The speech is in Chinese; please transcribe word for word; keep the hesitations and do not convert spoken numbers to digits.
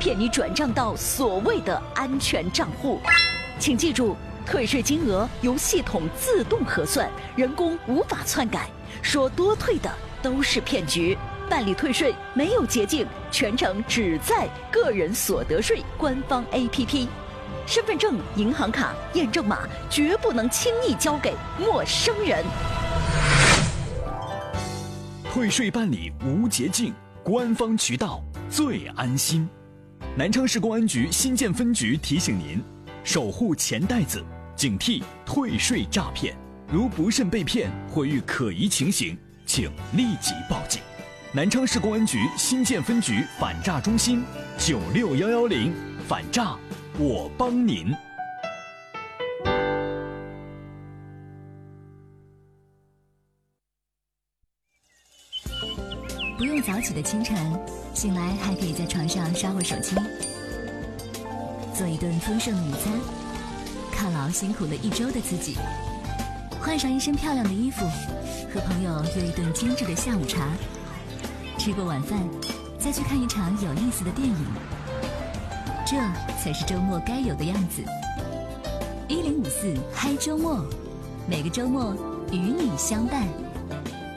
骗你转账到所谓的安全账户。请记住，退税金额由系统自动核算，人工无法篡改，说多退的都是骗局。办理退税没有捷径，全程只在个人所得税官方 A P P。身份证、银行卡、验证码绝不能轻易交给陌生人。 退税办理无捷径，官方渠道最安心。南昌市公安局新建分局提醒您：守护钱袋子，警惕退税诈骗。如不慎被骗或遇可疑情形，请立即报警。南昌市公安局新建分局反诈中心九六幺幺零，反诈我帮您。 不用早起的清晨，醒来还可以在床上刷会手机，做一顿丰盛的午餐，犒劳辛苦了一周的自己，换上一身漂亮的衣服，和朋友约一顿精致的下午茶，吃过晚饭，再去看一场有意思的电影。这才是周末该有的样子。一零五四嗨周末，每个周末与你相伴。